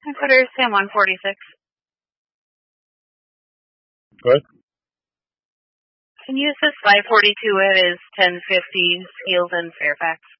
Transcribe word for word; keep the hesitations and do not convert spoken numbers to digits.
Cutter Sam one forty-six. Go ahead. Can you assist five forty-two? It is ten fifty Skills in Fairfax.